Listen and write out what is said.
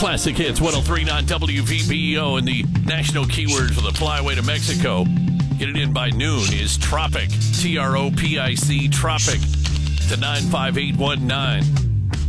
Classic Hits 103.9 WVBO, and the national keyword for the flyaway to Mexico. Get it in by noon is Tropic, Tropic, Tropic, to 95819.